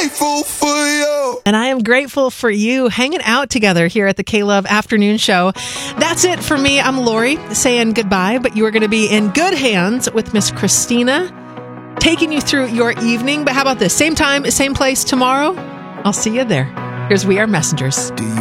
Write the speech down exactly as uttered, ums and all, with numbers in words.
grateful for you. And I am grateful for you hanging out together here at the K-Love Afternoon Show. That's it for me. I'm Lori saying goodbye, but you are going to be in good hands with Miss Christina taking you through your evening. But how about this? Same time, same place tomorrow. I'll see you there. Here's We Are Messengers. Do you